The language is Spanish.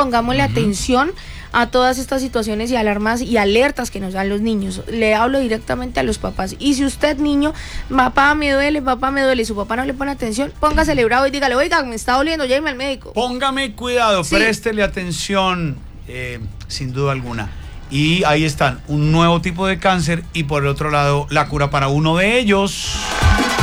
pongámosle atención a todas estas situaciones y alarmas y alertas que nos dan los niños. Le hablo directamente a los papás. Y si usted, niño, papá me duele, y su papá no le pone atención, póngasele bravo y dígale, oiga, me está doliendo, lléveme al médico. Póngame cuidado, sí. Préstele atención, sin duda alguna. Y ahí están, un nuevo tipo de cáncer y por el otro lado, la cura para uno de ellos.